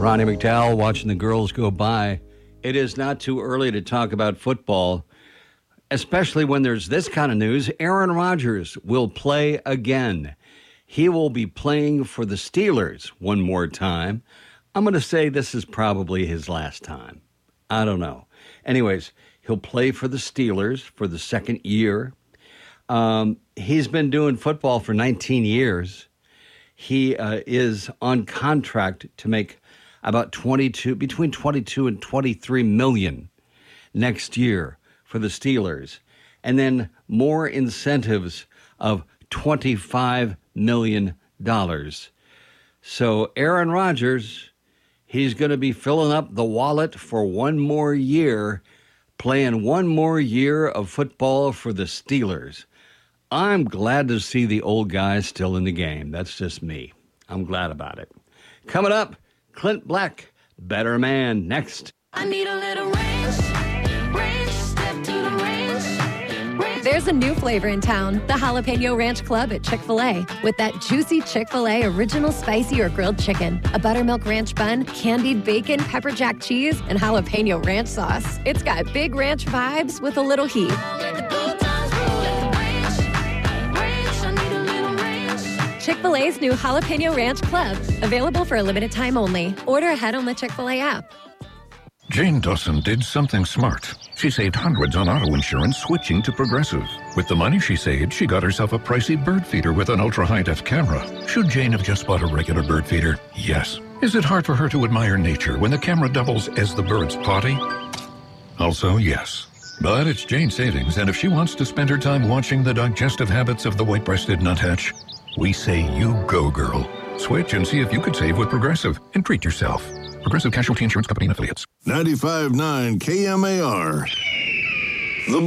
Ronnie McDowell watching the girls go by. It is not too early to talk about football, especially when there's this kind of news. Aaron Rodgers will play again. He will be playing for the Steelers one more time. I'm going to say this is probably his last time. I don't know. Anyways, he'll play for the Steelers for the second year. He's been doing football for 19 years. He is on contract to make about between 22 and 23 million next year for the Steelers. And then more incentives of $25 million. So Aaron Rodgers, he's going to be filling up the wallet for one more year, playing one more year of football for the Steelers. I'm glad to see the old guy still in the game. That's just me. I'm glad about it. Coming up, Clint Black, Better Man, next. I need a little range, step to the range. There's a new flavor in town, the Jalapeno Ranch Club at Chick-fil-A. With that juicy Chick-fil-A original spicy or grilled chicken, a buttermilk ranch bun, candied bacon, pepper jack cheese, and jalapeno ranch sauce. It's got big ranch vibes with a little heat. Chick-fil-A's new Jalapeno Ranch Club. Available for a limited time only. Order ahead on the Chick-fil-A app. Jane Dawson did something smart. She saved hundreds on auto insurance switching to Progressive. With the money she saved, she got herself a pricey bird feeder with an ultra-high-def camera. Should Jane have just bought a regular bird feeder? Yes. Is it hard for her to admire nature when the camera doubles as the bird's potty? Also, yes. But it's Jane's savings, and if she wants to spend her time watching the digestive habits of the white-breasted nuthatch, we say you go, girl. Switch and see if you could save with Progressive and treat yourself. Progressive Casualty Insurance Company and Affiliates. 95.9 KMAR.